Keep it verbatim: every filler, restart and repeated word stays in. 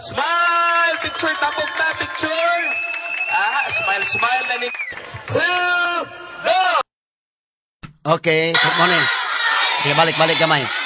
Smile! Picture, tapog na, picture! Ah, smile, smile na ni... Two, go! Okay, so mo ni. Sige, balik-balik gamay.